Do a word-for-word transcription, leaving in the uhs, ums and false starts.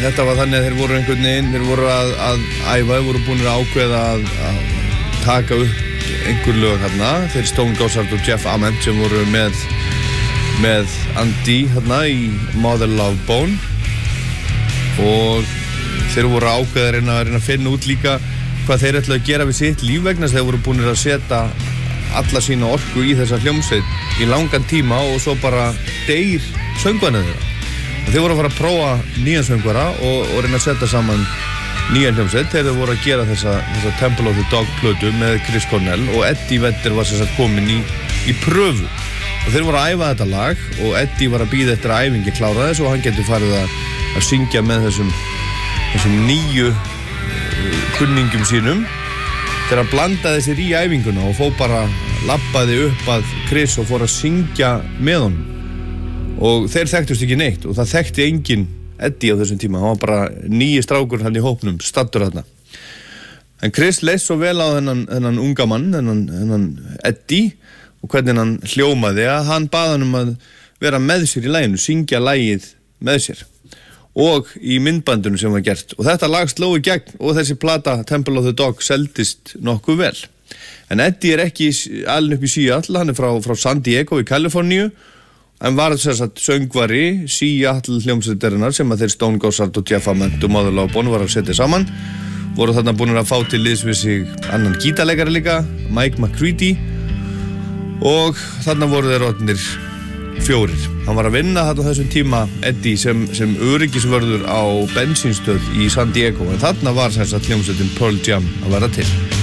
þetta var þannig að þeir voru einhvern veginn, þeir voru að, að æfa, þeir voru búin að ákveða að, að taka upp einhver lög hérna, þeir Stone Gossard og Jeff Ament sem voru með með Andy hérna í Mother Love Bone og þeir voru ákveða að reyna, að reyna að finna út líka hvað þeir ætlaðu að gera við sitt líf vegna þess að þeir voru búin að setja alla sína orku í þessa hljómsveit í langan tíma og svo bara deyr söngvarnir þeirra. Þeir voru að fara að prófa nýjan söngvara og, og reyna að setja saman nýjan hljómsveit þegar þeir voru að gera þessa, þessa Temple of the Dog plötu með Chris Cornell og Eddie Vedder var sem sagt komin í, í pröfu og þeir voru að æfa þetta lag og Eddie var að bíða eftir að æfingi klára þess og hann getur farið að, að syngja með þessum, þessum nýju kunningum sínum þegar hann blandaði sér í æfinguna og fór bara labbaði upp að Chris og fór að syngja með honum og þeir þekktust ekki neitt og það þekkti enginn Eddie á þessum tíma, hann var bara nýji strákur hann í hópnum, staddur þarna. En Chris leist svo vel á þennan, þennan unga mann, þennan, þennan Eddie og hvernig hann hljómaði að hann bað hann um að vera með sér í laginu, syngja lagið með sér og í myndbandinu sem var gert og þetta lag sló í gegn og þessi plata Temple of the Dog seldist nokkuð vel. En Eddie er ekki alinn upp í Seattle, hann er frá, frá San Diego í Kaliforníu en var þess að söngvari Seattle hljómsveitarinnar sem að þeir Stone Gossard og Jeff Ament og Mother Love Bone var að setja saman voru þarna búin að fá til liðs við sig annan gítarleikari líka, Mike McCready og þarna voru þeir orðnir fjórir. Hann var að vinna þarna þessum tíma Eddie sem, sem öryggisvörður á bensínstöð í San Diego en þarna var þess að hljómsveitin Pearl Jam að vera til.